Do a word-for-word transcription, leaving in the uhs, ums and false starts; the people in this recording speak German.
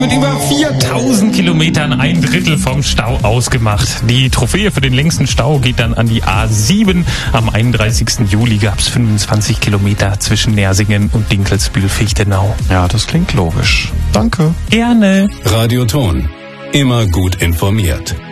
Mit über viertausend Kilometern ein Drittel vom Stau ausgemacht. Die Trophäe für den längsten Stau geht dann an die A sieben. Am einunddreißigsten Juli gab es fünfundzwanzig Kilometer zwischen Nersingen und Dinkelsbühl-Fichtenau. Ja, das klingt logisch. Danke. Gerne. Radioton. Immer gut informiert.